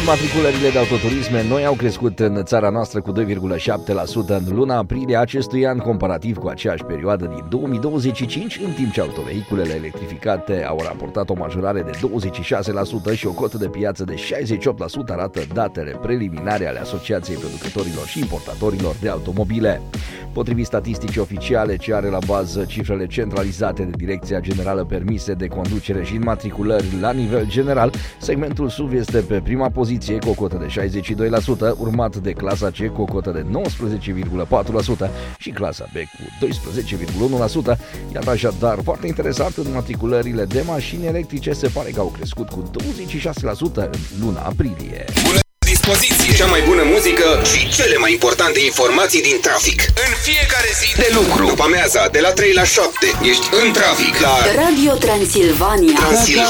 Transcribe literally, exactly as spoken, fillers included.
Matriculările de autoturisme noi au crescut în țara noastră cu doi virgulă șapte la sută în luna aprilie acestui an, comparativ cu aceeași perioadă din două mii douăzeci și cinci, în timp ce autovehiculele electrificate au raportat o majorare de douăzeci și șase la sută și o cotă de piață de șaizeci și opt la sută, arată datele preliminare ale Asociației Producătorilor și Importatorilor de Automobile. Potrivit statisticii oficiale ce are la bază cifrele centralizate de Direcția Generală Permise de Conducere și Înmatriculări la nivel general, segmentul S U V este pe prima poziție cu o cotă de șaizeci și doi la sută, urmat de clasa C cu o cotă de nouăsprezece virgulă patru la sută și clasa B cu doisprezece virgulă unu la sută. Iată așadar, foarte interesant, înmatriculările de mașini electrice se pare că au crescut cu douăzeci și șase la sută în luna aprilie. Bună dispoziție, cea mai bună muzică și cele mai importante informații din trafic. În fiecare zi de lucru, după amiaza, de la trei la șapte, ești în trafic la Radio Transilvania. Transilvania.